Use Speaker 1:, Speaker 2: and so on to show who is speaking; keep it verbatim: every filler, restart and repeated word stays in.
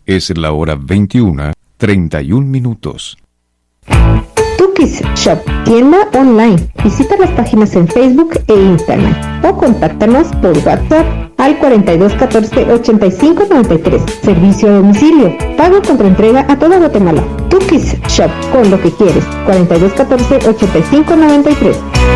Speaker 1: Es la hora veintiuna, treinta y un minutos.
Speaker 2: Tukis Shop, tienda online. Visita las páginas en Facebook e Instagram o contáctanos por WhatsApp al cuarenta y dos catorce ochenta y cinco noventa y tres. Servicio a domicilio. Pago contra entrega a toda Guatemala. Tukis Shop, con lo que quieres. cuarenta y dos catorce ochenta y cinco noventa y tres.